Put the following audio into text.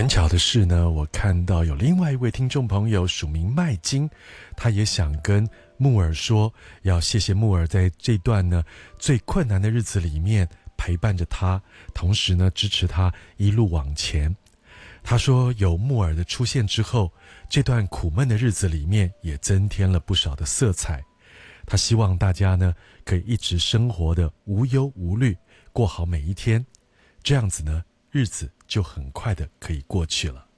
很巧的是呢，我看到有另外一位听众朋友署名麦金，他也想跟木耳说，要谢谢木耳在这段呢最困难的日子里面陪伴着他，同时呢支持他一路往前。他说有木耳的出现之后，这段苦闷的日子里面也增添了不少的色彩。他希望大家呢可以一直生活的无忧无虑，过好每一天，这样子呢日子就很快的可以过去了。